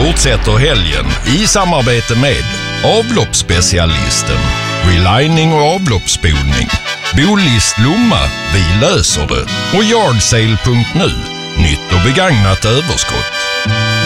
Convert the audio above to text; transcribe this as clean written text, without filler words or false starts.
fortsätter helgen i samarbete med avloppsspecialisten, relining och avloppsspolning, Bolist Lomma, vi löser det, och Yardsale.nu, nytt och begagnat överskott.